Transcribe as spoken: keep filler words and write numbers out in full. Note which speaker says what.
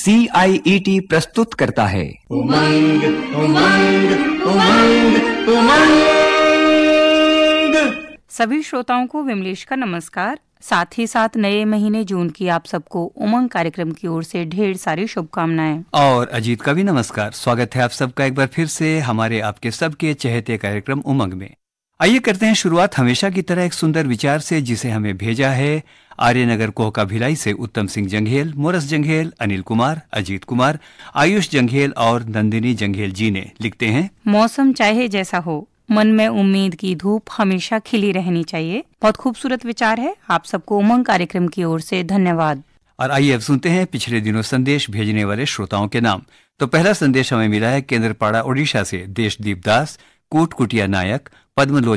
Speaker 1: सी आई E T प्रस्तुत करता है
Speaker 2: उमंग उमंग उमंग उमंग।
Speaker 3: सभी श्रोताओं को विमलेश का नमस्कार। साथ ही साथ नए महीने जून की आप सबको उमंग कार्यक्रम की ओर से ढेर सारी शुभकामनाएं।
Speaker 1: और अजीत का भी नमस्कार। स्वागत है आप सबका एक बार फिर से हमारे आपके सबके चहेते कार्यक्रम उमंग में। आइए करते हैं शुरुआत हमेशा की तरह एक सुंदर विचार से, जिसे हमें भेजा है आर्यनगर कोहका भिलाई से उत्तम सिंह जंघेल, मोरस जंघेल, अनिल कुमार, अजीत कुमार, आयुष जंघेल और नंदिनी जंघेल जी ने। लिखते हैं,
Speaker 3: मौसम चाहे जैसा हो, मन में उम्मीद की धूप हमेशा खिली रहनी चाहिए। बहुत खूबसूरत विचार है। आप सबको उमंग कार्यक्रम की ओर से धन्यवाद।
Speaker 1: और आइए अब सुनते हैं पिछले दिनों संदेश भेजने वाले श्रोताओं के नाम। तो पहला संदेश हमें मिला है केंद्रपाड़ा ओडिशा से देशदीप दास, कूट कुटिया नायक, पद्मलोचन